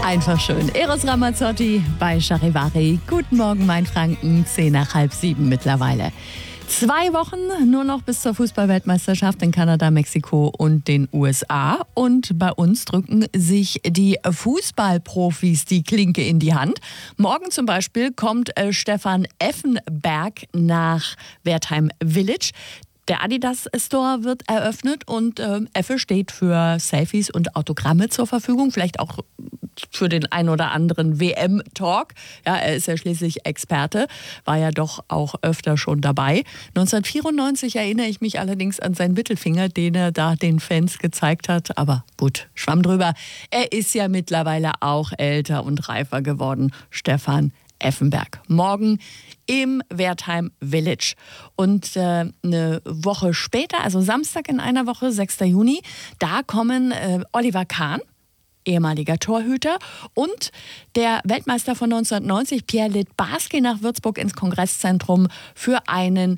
Einfach schön. Eros Ramazzotti bei Charivari. Guten Morgen, mein Franken. 6:10 mittlerweile. 2 Wochen nur noch bis zur Fußball-Weltmeisterschaft in Kanada, Mexiko und den USA. Und bei uns drücken sich die Fußballprofis die Klinke in die Hand. Morgen zum Beispiel kommt Stefan Effenberg nach Wertheim Village. Der Adidas Store wird eröffnet und Effe steht für Selfies und Autogramme zur Verfügung. Vielleicht auch für den ein oder anderen WM-Talk. Ja, er ist ja schließlich Experte, war ja doch auch öfter schon dabei. 1994 erinnere ich mich allerdings an seinen Mittelfinger, den er da den Fans gezeigt hat. Aber gut, schwamm drüber. Er ist ja mittlerweile auch älter und reifer geworden. Stefan Effenberg. Morgen im Wertheim Village. Und eine Woche später, also Samstag in einer Woche, 6. Juni, da kommen Oliver Kahn, ehemaliger Torhüter, und der Weltmeister von 1990, Pierre Littbarski, nach Würzburg ins Kongresszentrum für einen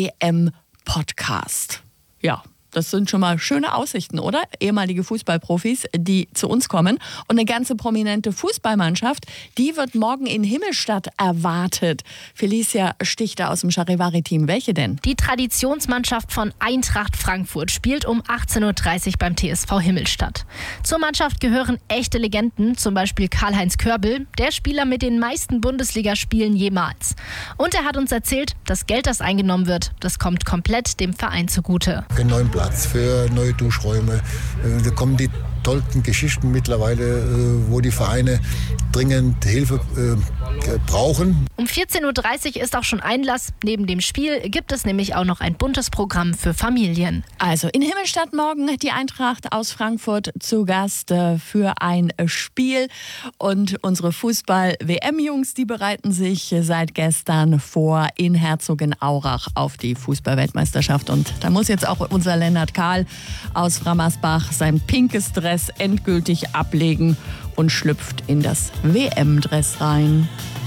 WM-Podcast. Ja, das sind schon mal schöne Aussichten, oder? Ehemalige Fußballprofis, die zu uns kommen. Und eine ganze prominente Fußballmannschaft, die wird morgen in Himmelstadt erwartet. Felicia Stichter aus dem Charivari-Team. Welche denn? Die Traditionsmannschaft von Eintracht Frankfurt spielt um 18:30 Uhr beim TSV Himmelstadt. Zur Mannschaft gehören echte Legenden, zum Beispiel Karl-Heinz Körbel, der Spieler mit den meisten Bundesligaspielen jemals. Und er hat uns erzählt, das Geld, das eingenommen wird, das kommt komplett dem Verein zugute. Neuen Platz für neue Duschräume. Da kommen die tollsten Geschichten mittlerweile, wo die Vereine dringend Hilfe brauchen. Um 14:30 Uhr ist auch schon Einlass. Neben dem Spiel gibt es nämlich auch noch ein buntes Programm für Familien. Also in Himmelstadt morgen die Eintracht aus Frankfurt zu Gast für ein Spiel. Und unsere Fußball-WM-Jungs, die bereiten sich seit gestern vor in Herzogenaurach auf die Fußball-Weltmeisterschaft. Und da muss jetzt auch unser Lennart Kahl aus Frammersbach sein pinkes Dress endgültig ablegen und schlüpft in das WM-Dress rein.